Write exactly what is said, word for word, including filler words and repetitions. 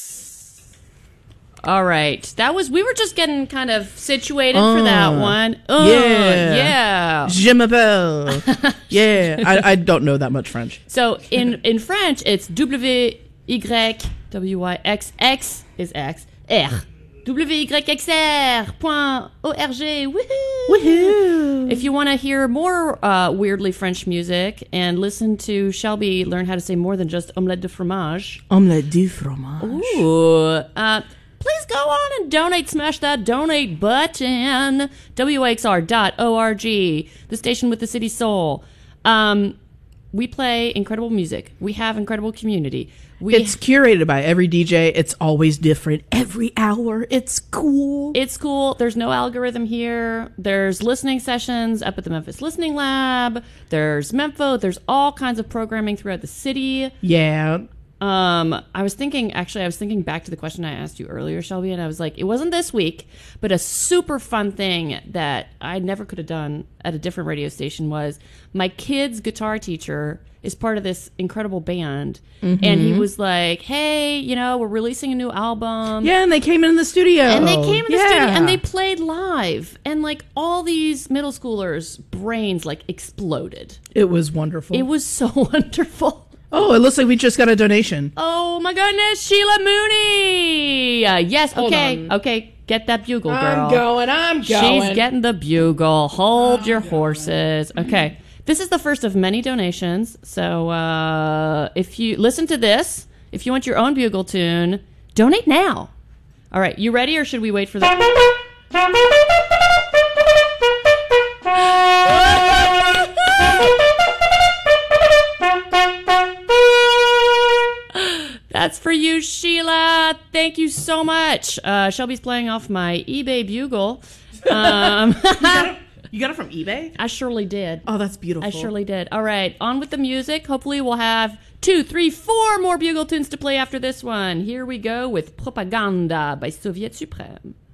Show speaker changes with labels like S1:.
S1: All right. That was, we were just getting kind of situated uh, for that one. Uh,
S2: yeah.
S1: Yeah.
S2: Je m'appelle. Yeah. I, I don't know that much French.
S1: So in, in French, it's W Y W Y X X is X, R. W Y X R point O R G. Woohoo!
S2: Woohoo!
S1: If you want to hear more uh, weirdly French music and listen to Shelby learn how to say more than just omelette de fromage.
S2: Omelette du fromage.
S1: Ooh. Uh, please go on and donate. Smash that donate button. W X R dot org. The station with the city soul. Um, we play incredible music. We have incredible community. We
S2: it's curated by every D J. It's always different. Every hour. It's cool.
S1: It's cool. There's no algorithm here. There's listening sessions up at the Memphis Listening Lab. There's Mempho. There's all kinds of programming throughout the city.
S2: Yeah.
S1: Um, I was thinking, actually, I was thinking back to the question I asked you earlier, Shelby, and I was like, it wasn't this week, but a super fun thing that I never could have done at a different radio station was my kid's guitar teacher is part of this incredible band, mm-hmm. and he was like, hey, you know, we're releasing a new album.
S2: Yeah, and they came in the studio.
S1: And they came in the
S2: yeah.
S1: studio, and they played live, and, like, all these middle schoolers' brains, like, exploded.
S2: It was wonderful.
S1: It was so wonderful.
S2: Oh, it looks like we just got a donation.
S1: Oh, my goodness, Sheila Mooney. Uh, yes,
S2: Hold
S1: okay,
S2: on.
S1: okay. Get that bugle, girl.
S2: I'm going, I'm going.
S1: She's getting the bugle. Hold I'm your going. horses. Okay. This is the first of many donations. So uh, if you listen to this, if you want your own bugle tune, donate now. All right. You ready, or should we wait for that? That's for you, Sheila. Thank you so much. Uh, Shelby's playing off my eBay bugle. Um,
S2: you, got it, you got it from eBay?
S1: I surely did.
S2: Oh, that's beautiful.
S1: I surely did. All right, on with the music. Hopefully we'll have two, three, four more bugle tunes to play after this one. Here we go with Propaganda by Soviet Supreme.